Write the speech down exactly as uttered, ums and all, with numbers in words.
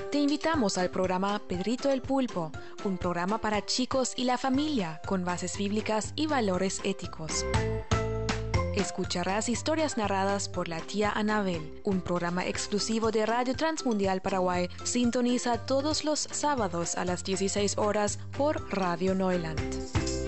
Te invitamos al programa Pedrito el Pulpo, un programa para chicos y la familia con bases bíblicas y valores éticos. Escucharás historias narradas por la tía Anabel. Un programa exclusivo de Radio Transmundial Paraguay sintoniza todos los sábados a las dieciséis horas por Radio Neuland.